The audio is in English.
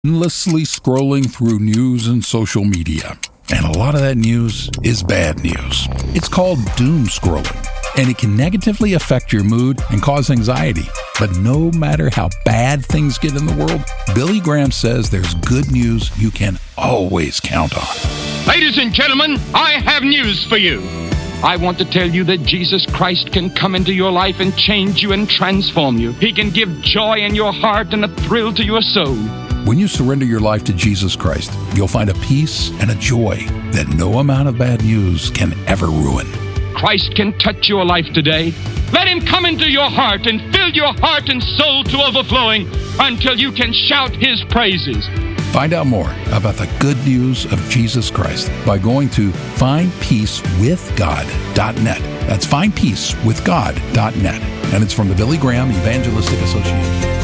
endlessly scrolling through news and social media. And a lot of that news is bad news. It's called doom scrolling, and it can negatively affect your mood and cause anxiety. But no matter how bad things get in the world, Billy Graham says there's good news you can always count on. Ladies and gentlemen, I have news for you. I want to tell you that Jesus Christ can come into your life and change you and transform you. He can give joy in your heart and a thrill to your soul. When you surrender your life to Jesus Christ, you'll find a peace and a joy that no amount of bad news can ever ruin. Christ can touch your life today. Let him come into your heart and fill your heart and soul to overflowing until you can shout his praises. Find out more about the good news of Jesus Christ by going to findpeacewithgod.net. That's findpeacewithgod.net. And it's from the Billy Graham Evangelistic Association.